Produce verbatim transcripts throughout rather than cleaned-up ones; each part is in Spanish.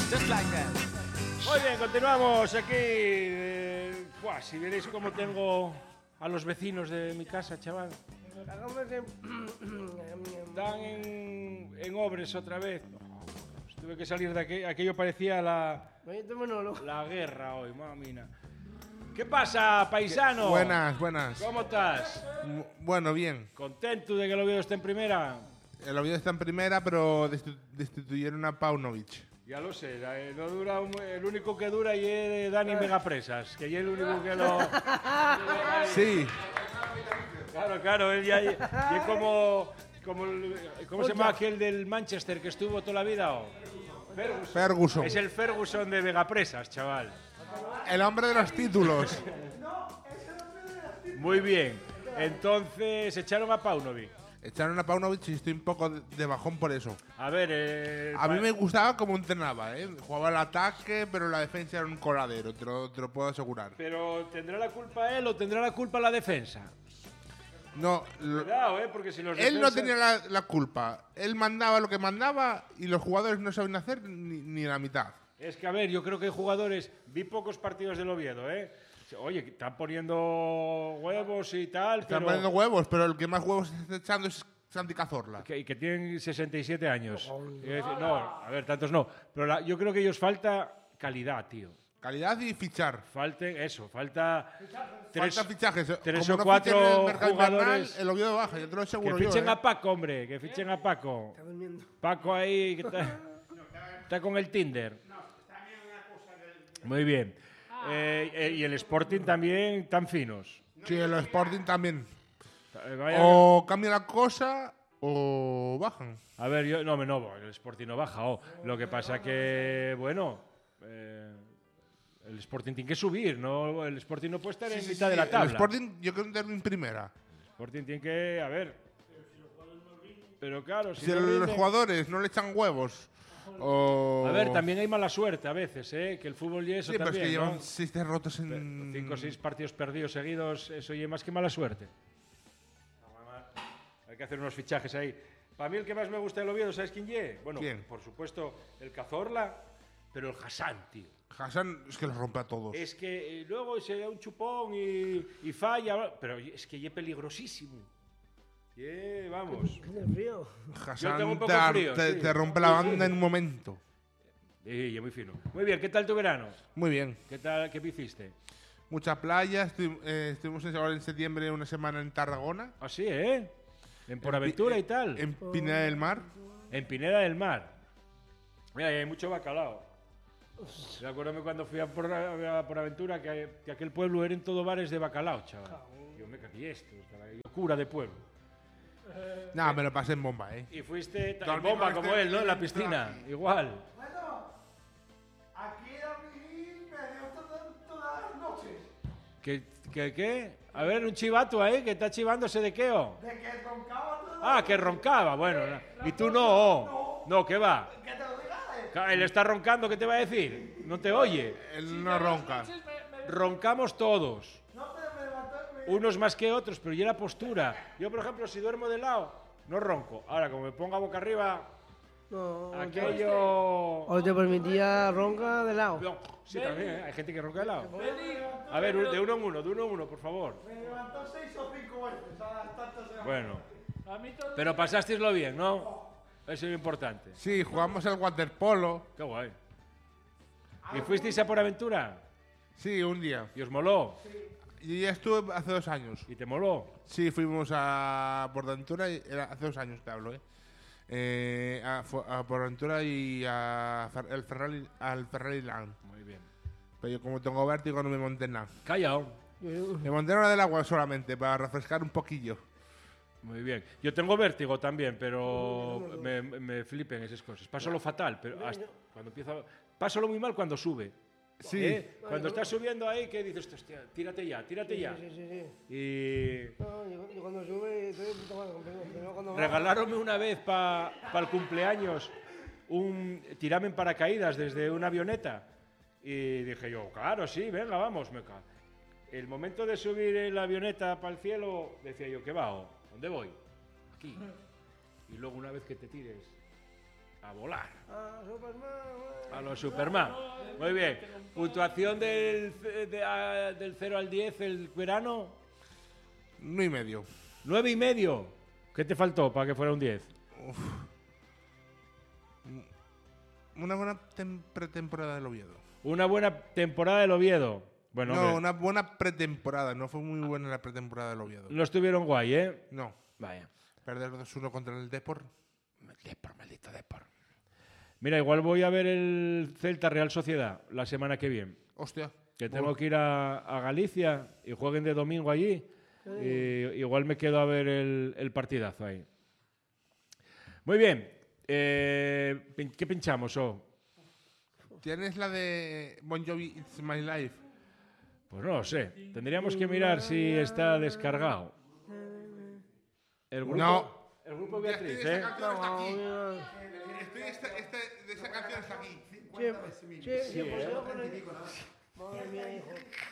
Just like that. Muy bien, continuamos aquí. Eh, buah, si veréis cómo tengo a los vecinos de mi casa, chaval. Están en, en obras otra vez. Tuve que salir de aquello, aquello parecía la, la guerra hoy, mamina. ¿Qué pasa, paisano? Buenas, buenas. ¿Cómo estás? M- Bueno, bien. ¿Contento de que el Oviedo esté en primera? El Oviedo está en primera, pero destitu- destituyeron a Paunovic. Ya lo sé, eh, no dura un- el único que dura y es Dani Megapresas, que ya es el único que lo... Sí, Claro, claro, él ya, ya es como... como el- ¿Cómo se llama aquel del Manchester que estuvo toda la vida? Oh? Ferguson. Ferguson. Es el Ferguson de Vegapresas, chaval. El hombre de los títulos. Muy bien. Entonces echaron a Paunovic. Echaron a Paunovic y estoy un poco de de bajón por eso. A ver, eh, A mí me gustaba cómo entrenaba, ¿eh? Jugaba el ataque, pero la defensa era un coladero, te lo, te lo puedo asegurar. Pero ¿tendrá la culpa él o tendrá la culpa la defensa? No, lo- Cuidado, eh, porque si los él no defensas- tenía la, la culpa. Él mandaba lo que mandaba y los jugadores no saben hacer ni, ni la mitad. Es que, a ver, yo creo que hay jugadores... Vi pocos partidos del Oviedo, ¿eh? Oye, que están poniendo huevos y tal, Están pero... poniendo huevos, pero el que más huevos está echando es Santi Cazorla. Que, que tienen sesenta y siete años. Quiero decir, no, a ver, tantos no. Pero la- yo creo que ellos falta calidad, tío. Calidad y fichar. Falten eso, falta tres, Falta fichajes. tres Como o no cuatro fichen en el mercado invernal, jugadores el Oviedo baja, yo te lo que aseguro fichen yo. a ¿eh? Paco, hombre, que fichen a Paco. Paco ahí que está, está con el Tinder. Muy bien. Eh, eh, y el Sporting también tan finos. Sí, el Sporting también. Eh, vaya- O cambia la cosa o bajan. A ver, yo no me no, el Sporting no baja. Oh. Lo que pasa que, bueno, eh, el Sporting tiene que subir, ¿no? El Sporting no puede estar en Sí, mitad sí, de la el tabla. Sporting yo creo que termina en primera. El Sporting tiene que, a ver. Pero claro, si, Si no los rinden- jugadores no le echan huevos o... A ver, también hay mala suerte a veces, ¿eh? Que el fútbol y eso Sí, pero es también, que llevan ¿no? seis derrotas en... Cinco o seis partidos perdidos seguidos, eso y más que mala suerte. Hay que hacer unos fichajes ahí. Para mí el que más me gusta del Oviedo, ¿sabes quién es? Bueno, ¿Quién? por supuesto, el Cazorla, pero el Hassan, tío. Hassan es que los rompe a todos. Es que eh, luego se da un chupón y, y falla, pero es que es peligrosísimo. Ye, vamos. Yo Hassan tengo un poco te, frío, te- sí. te rompe la Sí, banda sí. en un momento. Y ya muy fino. Muy bien, ¿qué tal tu verano? Muy bien. ¿Qué tal, qué hiciste? Mucha playa. estu- eh, estuvimos en- ahora en septiembre una semana en Tarragona. Ah, sí, ¿eh? En Por Aventura y tal. En Pineda del Mar. En Pineda del Mar. Mira, y hay mucho bacalao. Me acuerdo cuando fui a Por, a Por Aventura que, que aquel pueblo eran todo bares de bacalao, chaval. Yo me cagué esto, caray, yo cura de pueblo. Nada, me lo pasé en bomba, ¿eh? Y fuiste ta- Dormí bomba con como este- él, ¿no? En la piscina, igual. Bueno, aquí a mí me dio toda- todas las noches. ¿Qué, qué, qué? A ver, un chivato ahí que está chivándose de qué, oh. De que roncaba todo. Ah, que roncaba, bueno. no. Y tú no, oh. No, ¿qué va? Que te lo diga, eh. Ca- Él está roncando, ¿qué te va a decir? No te oye. Él no ronca. Roncamos todos. No, pero me levantó. me- Unos más que otros, pero ya la postura. Yo, por ejemplo, si duermo de lado, no ronco. Ahora, como me ponga boca arriba, No, aquello... o te permitía ronca de lado. No, sí, también, ¿eh? Hay gente que ronca de lado. A ver, de uno en uno, de uno en uno, por favor. Me levantó seis o cinco veces a las tantas de la Bueno. Pero pasasteislo bien, ¿no? Eso es lo importante. Sí, jugamos al waterpolo. Qué guay. ¿Y fuisteis a Por Aventura? Sí, un día. ¿Y os moló? Yo ya estuve hace dos años. ¿Y te moló? Sí, fuimos a Portaventura, y- era hace dos años te hablo, ¿eh? Eh, a, fu- a Portaventura y a Fer- el Ferrari, al Ferrari Land. Muy bien. Pero yo como tengo vértigo no me monté en nada. Callao. Me monté en una del agua solamente, para refrescar un poquillo. Muy bien. Yo tengo vértigo también, pero me, me flipen esas cosas. Paso lo fatal, pero hasta cuando empiezo... Paso lo muy mal cuando sube. Sí. ¿Eh? Cuando estás subiendo ahí, que dices, hostia, tírate ya, tírate ya. Sí, sí, sí. Y No, yo, yo cuando sube estoy de puta madre, pero, pero cuando baja- regalaronme una vez para el cumpleaños un tirame en paracaídas desde una avioneta. Y dije yo, claro, sí, venga, vamos, me ca-". El momento de subir en la avioneta para el cielo, decía yo, ¿qué va? ¿Dónde voy? Aquí. Y luego una vez que te tires, A volar. Ah, Superman. A los Superman. Muy bien. Puntuación del, de, a, del cero al diez el verano. Nueve y medio. nueve y medio. ¿Qué te faltó para que fuera un diez? Uf. Una buena tem- pretemporada del Oviedo. Una buena temporada del Oviedo. Bueno, no, hombre, una buena pretemporada. No fue muy buena la pretemporada del Oviedo. no estuvieron guay, ¿eh? No. Vaya. Perder dos uno contra el Depor. Depor, maldito Depor. Mira, igual voy a ver el Celta Real Sociedad la semana que viene. Hostia. Que tengo que ir a, a Galicia y jueguen de domingo allí. Y igual me quedo a ver el, el partidazo ahí. Muy bien. Eh, pin- ¿Qué pinchamos, oh? ¿Tienes la de Bon Jovi It's My Life? Pues no lo sé. Tendríamos que mirar si está descargado. El grupo, No. El grupo Ya estoy Beatriz, de ¿eh? esa canción está aquí. No, Estoy este, este, de esa canción está aquí. che, che, Sí, pues ¿eh? yo con el- Madre mía, hijo.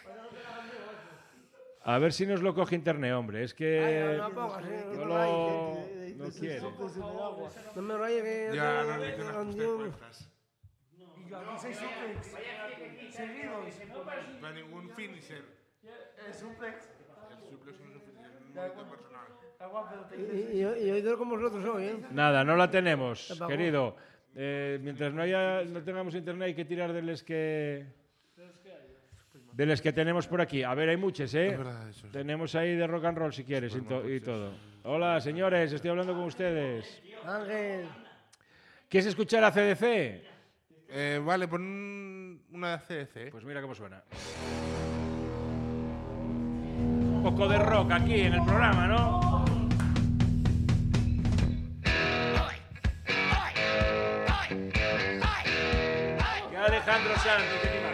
A ver si nos lo coge internet, hombre. Es que Ay, no, no pongas, eh, no no lo- rayes, que- que- no que- quiere. que- que- que- agua. No me rayes que... Ya, que- no, que- ni que las que- puse puestas. Y yo aquí seis suplex. Seguidos. No hay ningún finisher. El suplex. El suplex no es un finisher, es un mérito personal. Y, y, y hoy duermo con vosotros hoy, ¿eh? Nada, no la tenemos, Se apagó. querido. Eh, mientras no haya, no tengamos internet hay que tirar de los que de los que tenemos por aquí. A ver, hay muchos, ¿eh? Es verdad, eso sí. Tenemos ahí de rock and roll si quieres y, to- y todo. Hola, señores, estoy hablando con ustedes. Ángel. ¿Quieres escuchar a C D C? Eh, vale, pon un- una de C D C. Pues mira cómo suena. Un poco de rock aquí en el programa, ¿no? Que Alejandro Sanz, que te diga.